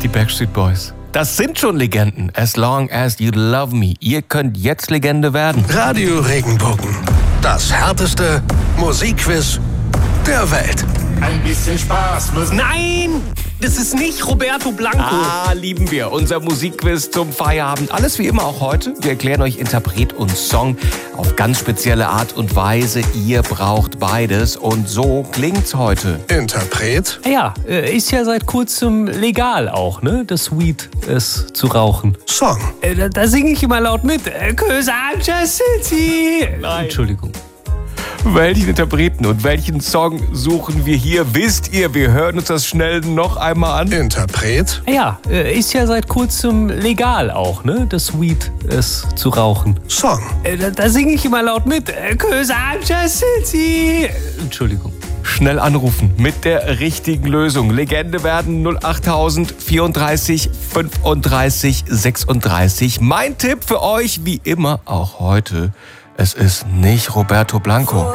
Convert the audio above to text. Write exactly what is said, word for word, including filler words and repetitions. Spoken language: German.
Die Backstreet Boys. Das sind schon Legenden. As long as you love me. Ihr könnt jetzt Legende werden. Radio Regenbogen. Das härteste Musikquiz der Welt. Ein bisschen Spaß muss... Nein! Das ist nicht Roberto Blanco. Ah, lieben wir. Unser Musikquiz zum Feierabend. Alles wie immer auch heute. Wir erklären euch Interpret und Song auf ganz spezielle Art und Weise. Ihr braucht beides. Und so klingt's heute. Interpret? Ja, ist ja seit kurzem legal auch, ne? Das Weed ist zu rauchen. Song? Da, da singe ich immer laut mit. Cause I'm just city. Nein. Entschuldigung. Welchen Interpreten und welchen Song suchen wir hier? Wisst ihr, wir hören uns das schnell noch einmal an. Interpret? Ja, ist ja seit kurzem legal auch, ne? Das Weed ist zu rauchen. Song? Da, da singe ich immer laut mit. Cause I'm just city. Entschuldigung. Schnell anrufen mit der richtigen Lösung. Legende werden null achttausend vierunddreißig fünfunddreißig sechsunddreißig. Mein Tipp für euch, wie immer auch heute, es ist nicht Roberto Blanco.